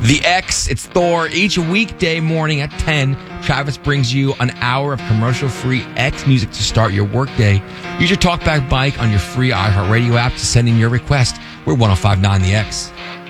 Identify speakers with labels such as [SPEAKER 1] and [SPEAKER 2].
[SPEAKER 1] The X, it's Thor. Each weekday morning at 10, Travis brings you an hour of commercial-free X music to start your workday. Use your TalkBack mic on your free iHeartRadio app to send in your request. We're 105.9 The X.